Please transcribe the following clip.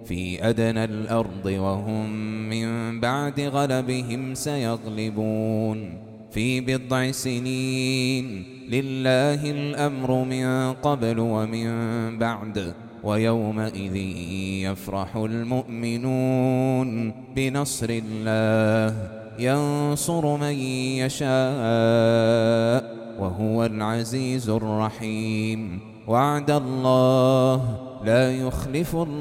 في أدنى الأرض وهم من بعد غلبهم سيغلبون في بضع سنين لله الأمر من قبل ومن بعد ويومئذ يفرح المؤمنون بنصر الله ينصر من يشاء وهو العزيز الرحيم وعد الله لا يخلف الله